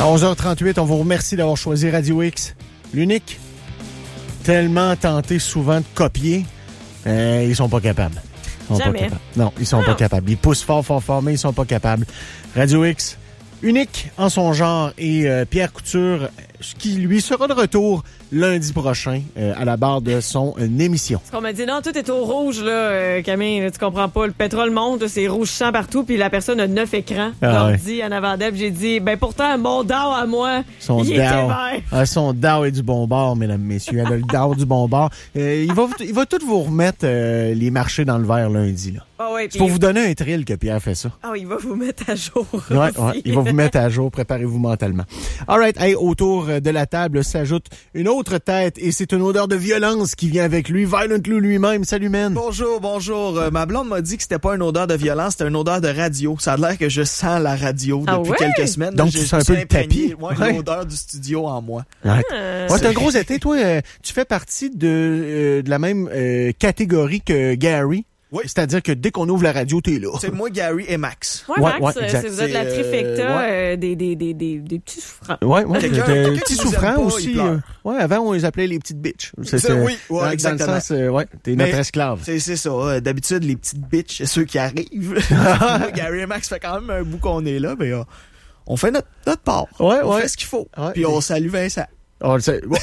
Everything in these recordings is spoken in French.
À 11h38, on vous remercie d'avoir choisi Radio X. L'unique, tellement tenté souvent de copier, ils sont pas capables. Jamais. Non, ils sont pas capables. Ils poussent fort, fort, fort, mais ils sont pas capables. Radio X, unique en son genre, et Pierre Couture, qui lui sera de retour lundi prochain à la barre de son émission. Parce qu'on m'a dit, non, tout est au rouge, là, Camille, là, tu comprends pas. Le pétrole monte, c'est rouge champ partout, puis la personne a 9 écrans. L'ordi en avant d'elle, j'ai dit, ben pourtant, mon DAO à moi, il était vert. Son DAO est du bon bord, mesdames, messieurs. Elle a le DAO du bon bord. Il va tout vous remettre les marchés dans le vert lundi, là. Ah ouais, c'est pour vous donner un thrill que Pierre fait ça. Ah, il va vous mettre à jour. Ouais, il va vous mettre à jour. Préparez-vous mentalement. All right. Hey, autour de la table s'ajoute une autre tête et c'est une odeur de violence qui vient avec lui. Violent Lou lui-même. Salut, man. Bonjour. Ma blonde m'a dit que c'était pas une odeur de violence, c'était une odeur de radio. Ça a l'air que je sens la radio depuis quelques semaines. Donc, c'est un peu le tapis. L'odeur du studio en moi. Ouais, c'est un gros été. Toi, tu fais partie de la même catégorie que Gary. Oui. C'est-à-dire que dès qu'on ouvre la radio, t'es là. C'est moi, Gary et Max. Ouais, Max, c'est vous êtes la trifecta des petits souffrants. Ouais, des petits souffrants aussi. Ouais, avant, on les appelait les petites bitches. Oui, exactement. Dans le sens, t'es notre esclave. C'est ça. D'habitude, les petites bitches, c'est ceux qui arrivent. Moi, Gary et Max fait quand même un bout qu'on est là, mais on fait notre part. On fait ce qu'il faut. Ouais, puis on salue Vincent. On le sait.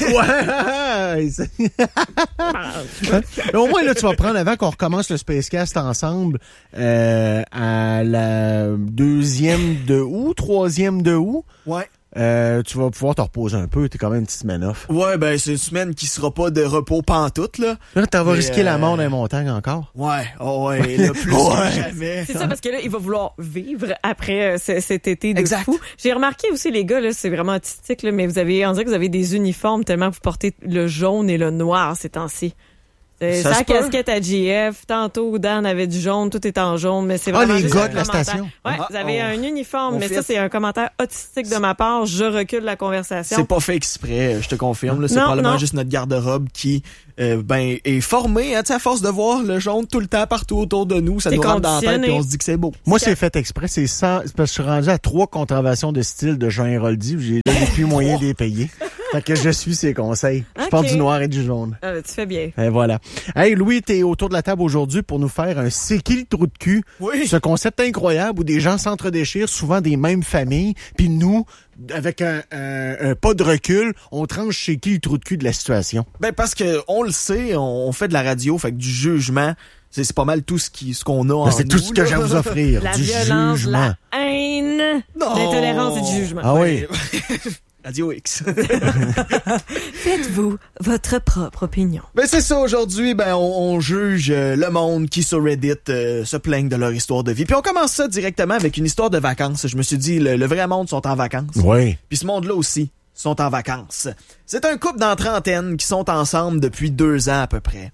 Au moins, là, tu vas prendre, avant qu'on recommence le Spacecast ensemble, à la 2e de août, 3e de août. Ouais. Tu vas pouvoir te reposer un peu. T'es quand même une petite semaine off. Ouais, ben, c'est une semaine qui sera pas de repos pantoute, là. Là, t'en vas risquer la mort dans les montagnes encore. Ouais, là, plus que jamais. C'est ça, parce que là, il va vouloir vivre après cet été de fou. J'ai remarqué aussi, les gars, là, c'est vraiment artistique, là, mais on dirait que vous avez des uniformes tellement que vous portez le jaune et le noir ces temps-ci. Sa casquette à GF, tantôt Dan avait du jaune, tout est en jaune, mais c'est vraiment les juste gars un de la commentaire. station. Ouais, vous avez un uniforme, mais ça c'est un commentaire autistique de ma part, je recule la conversation. C'est pas fait exprès, je te confirme, là, c'est probablement juste notre garde-robe qui est formée, hein, à force de voir le jaune tout le temps partout autour de nous, ça nous rentre dans la tête et on se dit que c'est beau. Moi c'est fait exprès, c'est parce que je suis rendu à 3 contraventions de style de Jean Héroldi, où j'ai plus moyen de les payer. Fait que je suis ses conseils. Je porte du noir et du jaune. Ah, tu fais bien. Et voilà. Hey, Louis, t'es autour de la table aujourd'hui pour nous faire un c'est qui le trou de cul? Oui. Ce concept incroyable où des gens s'entre-déchirent, souvent des mêmes familles, puis nous, avec un pas de recul, on tranche chez qui le trou de cul de la situation. Ben, parce que, on le sait, on fait de la radio, fait que du jugement, c'est pas mal tout ce qu'on a en nous. C'est tout ce que j'ai à vous offrir. La du violence, jugement. la haine, l'intolérance et du jugement. Ah oui. Radio X. Faites-vous votre propre opinion. Ben c'est ça, aujourd'hui, on juge le monde qui sur Reddit se plaignent de leur histoire de vie. Puis on commence ça directement avec une histoire de vacances. Je me suis dit, le vrai monde sont en vacances. Oui. Puis ce monde-là aussi sont en vacances. C'est un couple dans trentaine qui sont ensemble depuis 2 ans à peu près.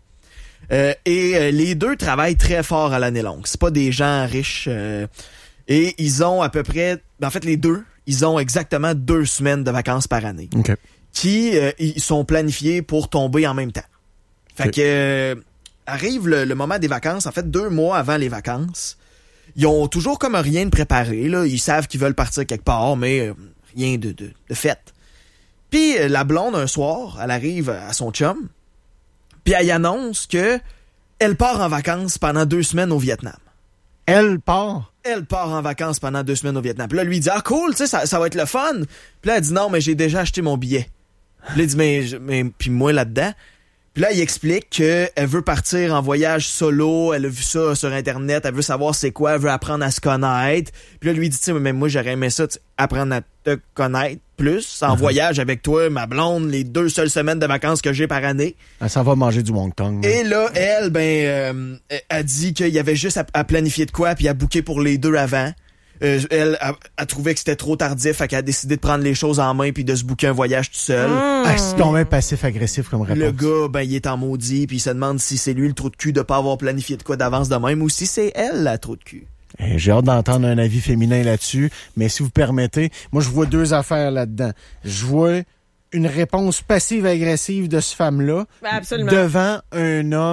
Et les deux travaillent très fort à l'année longue. C'est pas des gens riches. Et ils ont à peu près... En fait, les deux... Ils ont exactement 2 semaines de vacances par année. Okay. Qui ils sont planifiés pour tomber en même temps. Fait que arrive le moment des vacances, en fait 2 mois avant les vacances. Ils ont toujours comme rien de préparé. Là. Ils savent qu'ils veulent partir quelque part, mais rien de fait. Puis la blonde, un soir, elle arrive à son chum, puis elle annonce que elle part en vacances pendant 2 semaines au Vietnam. Elle part en vacances pendant 2 semaines au Vietnam. Puis là, lui, il dit, ah, cool, tu sais, ça va être le fun. Puis là, elle dit, non, mais j'ai déjà acheté mon billet. Puis là, il dit, mais puis moi là-dedans. Puis là, il explique qu'elle veut partir en voyage solo. Elle a vu ça sur Internet. Elle veut savoir c'est quoi. Elle veut apprendre à se connaître. Puis là, lui, il dit, tu sais, mais moi, j'aurais aimé ça, apprendre à te connaître plus en voyage avec toi, ma blonde, les 2 seules semaines de vacances que j'ai par année. Elle s'en va manger du wonton. Et là, elle, a dit qu'il y avait juste à planifier de quoi puis à booker pour les 2 avant. Elle a trouvé que c'était trop tardif, fait qu'elle a décidé de prendre les choses en main puis de se booker un voyage tout seul. C'est quand même passif-agressif comme réponse. Le gars, il est en maudit puis il se demande si c'est lui le trou de cul de pas avoir planifié de quoi d'avance de même ou si c'est elle la trou de cul. J'ai hâte d'entendre un avis féminin là-dessus, mais si vous permettez, moi je vois 2 affaires là-dedans. Je vois une réponse passive-agressive de cette femme-là devant un homme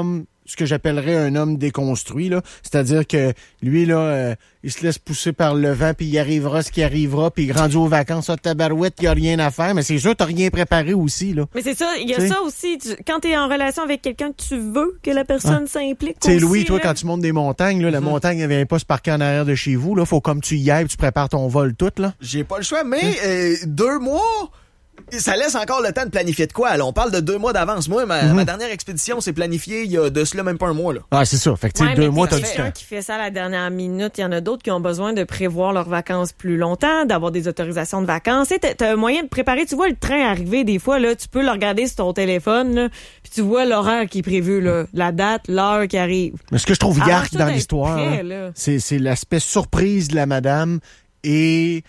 ce que j'appellerais un homme déconstruit, là. C'est-à-dire que lui, là, il se laisse pousser par le vent, puis il arrivera ce qui arrivera, puis rendu aux vacances à tabarouette, il n'y a rien à faire. Mais c'est sûr, t'as rien préparé aussi, là. Mais c'est ça, il y a ça aussi. Quand t'es en relation avec quelqu'un que tu veux que la personne s'implique Tu sais, aussi, Louis, toi, là. quand tu montes des montagnes, là, la montagne, elle vient pas se parquer en arrière de chez vous, là. Faut comme tu y ailles, tu prépares ton vol tout, là. J'ai pas le choix, mais 2 mois... Ça laisse encore le temps de planifier de quoi, là. On parle de 2 mois d'avance. Moi, ma dernière expédition s'est planifiée il y a de cela même pas un mois, là. Ah, c'est ça. Fait que, tu sais, 2 mois, t'as du quelqu'un temps. qui fait ça à la dernière minute. Il y en a d'autres qui ont besoin de prévoir leurs vacances plus longtemps, d'avoir des autorisations de vacances. Tu sais, t'as un moyen de préparer. Tu vois le train arriver, des fois, là, tu peux le regarder sur ton téléphone, là, puis tu vois l'horaire qui est prévu, là. La date, l'heure qui arrive. Mais ce que je trouve Alors, yark tout dans est l'histoire, prêt, là, là. c'est l'aspect surprise de la madame et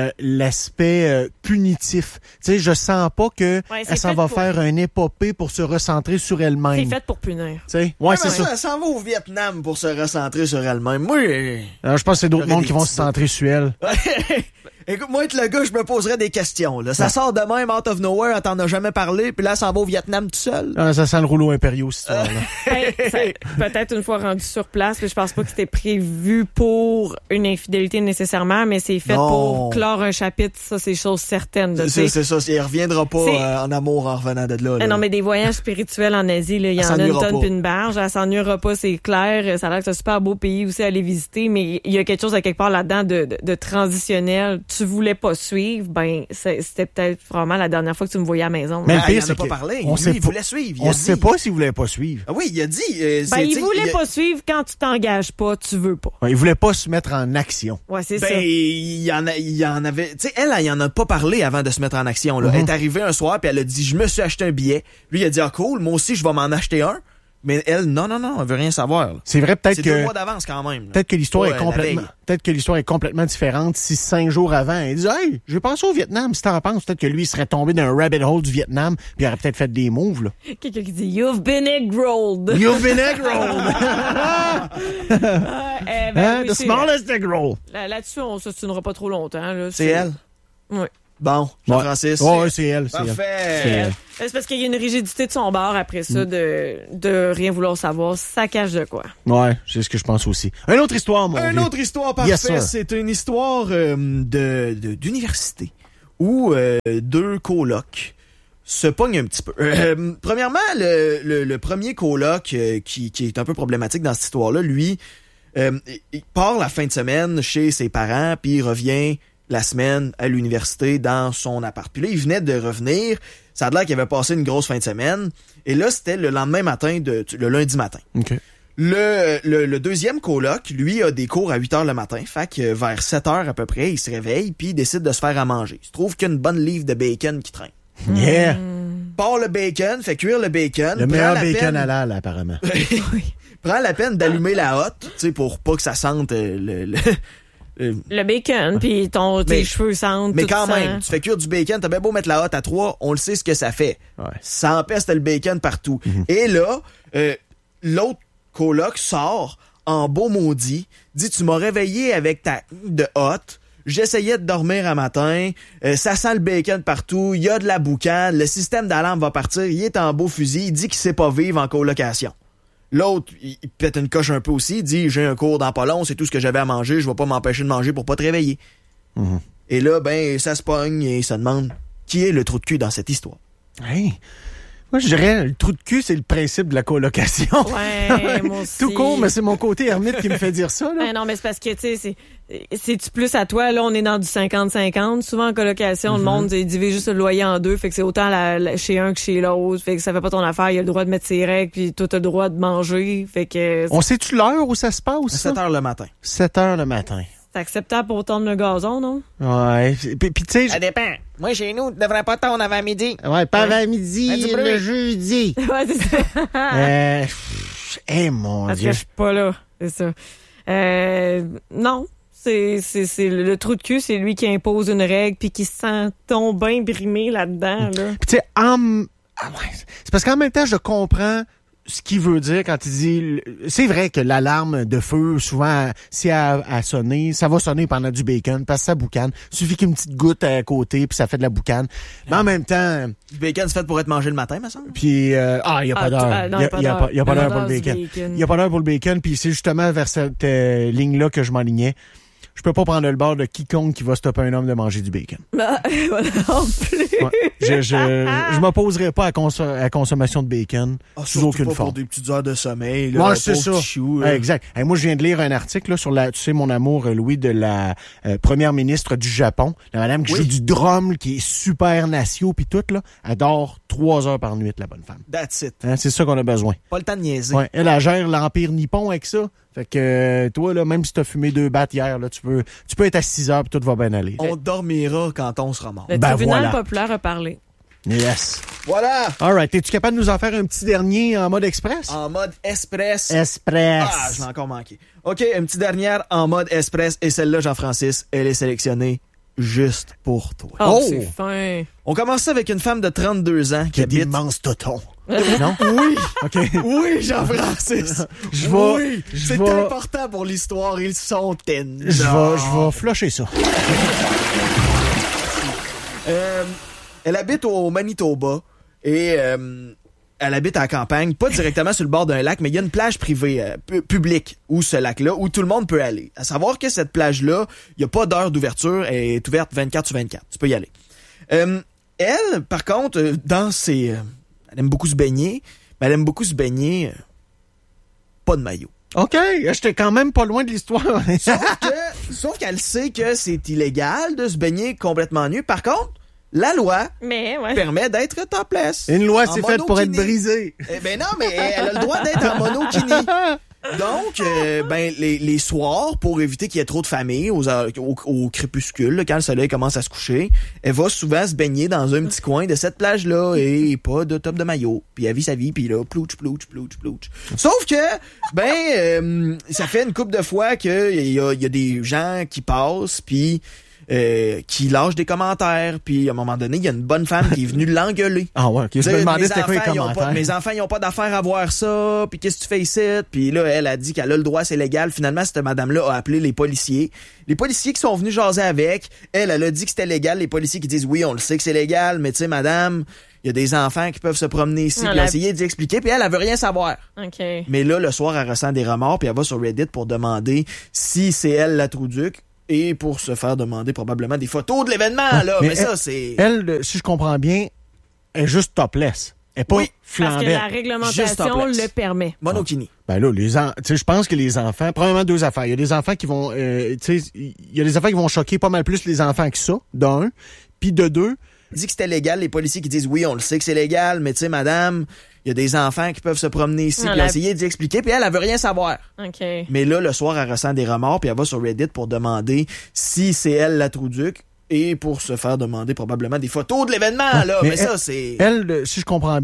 l'aspect punitif. Tu sais, je sens pas que Ouais, c'est elle s'en fait va pour- faire un épopée pour se recentrer sur elle-même. C'est fait pour punir. Tu sais, ouais, c'est mais ça. Elle s'en va au Vietnam pour se recentrer sur elle-même. Moi, Alors, je pense que c'est d'autres J'aurais mondes des qui vont petits se centrer sur elle. écoute, moi, être le gars, je me poserais des questions, là. Ça sort de même, out of nowhere, t'en as jamais parlé, puis là, elle s'en va au Vietnam tout seul. Ah, ça sent le rouleau impériaux, cette histoire-là. Peut-être une fois rendu sur place, mais je pense pas que c'était prévu pour une infidélité nécessairement, mais c'est fait Non. pour clore un chapitre. Ça, c'est chose certaine. là, tu sais. C'est ça, il reviendra pas C'est- en amour en revenant de là. là. Non, mais des voyages spirituels en Asie, là, il y Elle en a une s'ennuiera tonne pas. puis une barge. Elle s'ennuiera pas, c'est clair. Ça a l'air que c'est un super beau pays aussi à aller visiter, mais il y a quelque chose à quelque part là-dedans de transitionnel. Tu voulais pas suivre, ben c'était peut-être vraiment la dernière fois que tu me voyais à la maison. Mais Ah, le pire, il en a c'est pas que parlé. on Lui, sait il pas- voulait suivre. Il On a sait dit. pas s'il voulait pas suivre. Ah oui, il a dit. Ben, il voulait pas suivre quand tu t'engages pas, tu veux pas. Ouais, il voulait pas se mettre en action. Ouais, c'est Ben, ça. il y en avait. Tu sais, elle y en a pas parlé avant de se mettre en action. Là. Elle est arrivée un soir puis elle a dit, je me suis acheté un billet. Lui, il a dit, ah cool, moi aussi, je vais m'en acheter un. Mais elle, non, elle veut rien savoir. Là. C'est vrai, peut-être C'est 2 que mois d'avance quand même. là. peut-être que l'histoire Ouais, est la complètement veille. peut-être que l'histoire est complètement différente si 5 jours avant elle dit hey, j'ai pensé au Vietnam, si t'en penses, peut-être que lui il serait tombé dans un rabbit hole du Vietnam, puis il aurait peut-être fait des moves là. Quelqu'un qui dit You've been egg-rolled. You've been egg rolled. Hein? Oui, The c'est- smallest egg roll. Là-dessus, on s'ostinera pas trop longtemps. Là. C'est elle? Oui. Bon, Jean-Francis. Ouais, c'est elle, c'est elle. Parfait. C'est elle. C'est parce qu'il y a une rigidité de son bord après ça, de rien vouloir savoir. Ça cache de quoi? Ouais, c'est ce que je pense aussi. Une autre histoire, mon Une vieux. autre histoire parfaite, Yes, sir. c'est une histoire d'université où 2 colocs se pognent un petit peu. Premièrement, le premier coloc qui est un peu problématique dans cette histoire-là, lui, il part la fin de semaine chez ses parents, puis il revient la semaine à l'université dans son appart. Puis là, il venait de revenir. Ça a l'air qu'il avait passé une grosse fin de semaine. Et là, c'était le lendemain matin, le lundi matin. OK. Le deuxième coloc, lui, a des cours à 8 heures le matin. Fait que vers 7 heures à peu près, il se réveille puis il décide de se faire à manger. Il se trouve qu'il y a une bonne livre de bacon qui traîne. Yeah. Part le bacon, fait cuire le bacon. Le prend meilleur la bacon peine- halal, apparemment. Prend la peine d'allumer la hotte, tu sais, pour pas que ça sente Le bacon, puis tes cheveux sentent. mais tout quand sent. même, tu fais cuire du bacon, t'as bien beau mettre la hotte à 3, on le sait ce que ça fait. Ouais. Ça empeste le bacon partout. Et là, l'autre coloc sort en beau maudit, dit tu m'as réveillé avec ta de hotte, j'essayais de dormir un matin, ça sent le bacon partout, il y a de la boucane, le système d'alarme va partir, il est en beau fusil, il dit qu'il sait pas vivre en colocation. L'autre, il pète une coche un peu aussi, il dit j'ai un cours dans pas long, c'est tout ce que j'avais à manger, je vais pas m'empêcher de manger pour pas te réveiller. Et là, ben, ça se pogne et ça demande qui est le trou de cul dans cette histoire. Hey. Moi, je dirais, le trou de cul, c'est le principe de la colocation. Ouais, moi aussi. Tout court, mais c'est mon côté ermite qui me fait dire ça, là. Ben non, mais c'est parce que, tu sais, c'est-tu plus à toi? Là, on est dans du 50-50. Souvent, en colocation, le monde il divise juste le loyer en deux. Fait que c'est autant chez un que chez l'autre. Fait que ça fait pas ton affaire. Il a le droit de mettre ses règles, puis toi, t'as le droit de manger. Fait que On sait-tu l'heure où ça se passe, ça? 7 heures le matin. 7 heures le matin. c'est acceptable pour tondre le gazon, non? Ouais. Puis tu sais, Ça dépend. Moi, chez nous, tu devrais pas tondre avant midi. ouais, pas avant midi, Fais du bruit. le jeudi. Ouais, c'est ça. Mon Parce Dieu. que je suis pas là. C'est ça. Non. C'est le trou de cul, c'est lui qui impose une règle puis qui se sent donc bien brimé là-dedans, là. Puis tu sais, c'est parce qu'en même temps, je comprends ce qu'il veut dire quand il dit... C'est vrai que l'alarme de feu, souvent, si elle a sonné, ça va sonner pendant du bacon, parce que ça boucane. Il suffit qu'une petite goutte à côté, puis ça fait de la boucane. Mais en même temps... Le bacon, c'est fait pour être mangé le matin, me semble. Puis, il n'y a pas d'heure. Il n'y a pas d'heure pour le bacon. Il n'y a pas d'heure pour le bacon, puis c'est justement vers cette ligne-là que je m'enlignais. Je peux pas prendre le bord de quiconque qui va stopper un homme de manger du bacon. Voilà, en plus. Ouais. Je m'opposerai pas à la consommation de bacon sous aucune forme. Pour des petites heures de sommeil. Là, ouais, c'est ça. Chou, exact. Hey, moi, je viens de lire un article là, sur tu sais, mon amour, Louis, de la première ministre du Japon, la madame qui joue du drum, qui est super natio, puis tout, là, elle dort 3 heures par nuit, la bonne femme. That's it. Hein, c'est ça qu'on a besoin. Pas le temps de niaiser. Ouais, elle gère l'Empire nippon avec ça. Fait que toi, là, même si t'as fumé 2 battes hier, là, tu peux être à 6 heures puis tout va bien aller. On dormira quand on sera mort. Le tribunal populaire a parlé. Yes. Voilà. All right. Es-tu capable de nous en faire un petit dernier en mode express? En mode express. Express. Ah, je l'ai encore manqué. OK, une petite dernière en mode express. Et celle-là, Jean-Francis, elle est sélectionnée juste pour toi. Oh, c'est fin. On commence avec une femme de 32 ans qui habite... d'immenses totons. Non? Oui. OK. Oui, Jean-Francis. Oui. C'est important pour l'histoire. Ils sont énormes. Je vais flusher ça. Elle habite au Manitoba et elle habite à la campagne, pas directement sur le bord d'un lac, mais il y a une plage privée publique où ce lac-là, où tout le monde peut aller. À savoir que cette plage-là, il n'y a pas d'heure d'ouverture, elle est ouverte 24/24. Tu peux y aller. Elle, par contre, elle aime beaucoup se baigner, mais elle aime beaucoup se baigner pas de maillot. OK, j'étais quand même pas loin de l'histoire. Sauf qu'elle sait que c'est illégal de se baigner complètement nu. Par contre, la loi permet d'être topless. Une loi, c'est faite pour être brisée. Eh ben non, mais elle a le droit d'être en monokini. Donc, les soirs, pour éviter qu'il y ait trop de familles au crépuscule, là, quand le soleil commence à se coucher, elle va souvent se baigner dans un petit coin de cette plage-là et pas de top de maillot. Puis elle vit sa vie, puis là, plouch. Sauf que, ça fait une couple de fois qu'il y a des gens qui passent, puis qui lâchent des commentaires, puis à un moment donné, il y a une bonne femme qui est venue l'engueuler. Ah ouais, qui se demandait c'était quoi les commentaires. Mes enfants, ils ont pas d'affaire à voir ça, puis qu'est-ce que tu fais ici? Puis là, elle a dit qu'elle a le droit, c'est légal. Finalement, cette madame-là a appelé les policiers. Les policiers qui sont venus jaser avec, elle a dit que c'était légal. Les policiers qui disent, oui, on le sait que c'est légal, mais tu sais, madame, il y a des enfants qui peuvent se promener ici, puis essayer d'y expliquer, puis elle veut rien savoir. Okay. Mais là, le soir, elle ressent des remords, puis elle va sur Reddit pour demander si c'est elle la Trouduc. Et pour se faire demander probablement des photos de l'événement, là. Mais ça, c'est... Elle, si je comprends bien, est juste topless. Elle est pas flambée. Parce que la réglementation le permet. Monokini. Ben là, je pense que les enfants... Premièrement, 2 affaires. Il y a des enfants qui vont... il y a des affaires qui vont choquer pas mal plus les enfants que ça, d'un. Puis de 2... Il dit que c'était légal. Les policiers qui disent, oui, on le sait que c'est légal, mais tu sais, madame... Il y a des enfants qui peuvent se promener ici puis essayer d'y expliquer, puis elle veut rien savoir. Okay. Mais là, le soir, elle ressent des remords, puis elle va sur Reddit pour demander si c'est elle la Trouduc et pour se faire demander probablement des photos de l'événement, là. Mais ça, c'est... Elle, si je comprends bien,